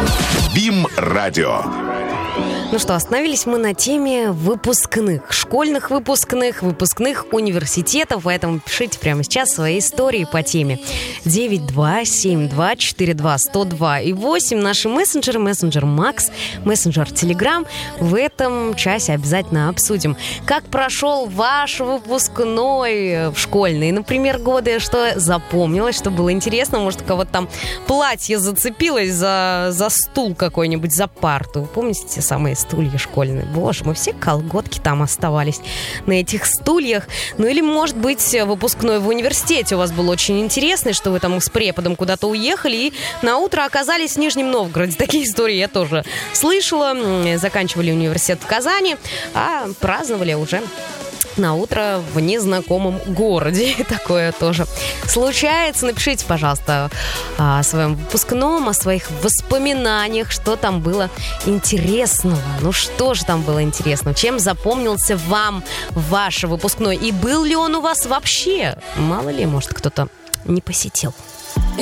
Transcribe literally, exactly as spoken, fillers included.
БИМ-радио. Ну что, остановились мы на теме выпускных, школьных выпускных, выпускных университетов, поэтому пишите прямо сейчас свои истории по теме. девять два семь два четыре два сто два и восемь. Наши мессенджеры, мессенджер Макс, мессенджер Телеграм. В этом часе обязательно обсудим, как прошел ваш выпускной в школьные, например, годы, что запомнилось, что было интересно. Может, у кого-то там платье зацепилось за, за стул какой-нибудь, за парту. Помните те самые стулья школьные? Боже, мы все колготки там оставались на этих стульях. Ну или, может быть, выпускной в университете у вас был очень интересный, что вы там с преподом куда-то уехали и на утро оказались в Нижнем Новгороде. Такие истории я тоже слышала. Заканчивали университет в Казани, а праздновали уже на утро в незнакомом городе. Такое тоже случается. Напишите, пожалуйста, о своем выпускном, о своих воспоминаниях, что там было интересного. Ну что же там было интересного? Чем запомнился вам ваш выпускной? И был ли он у вас вообще? Мало ли, может, кто-то не посетил.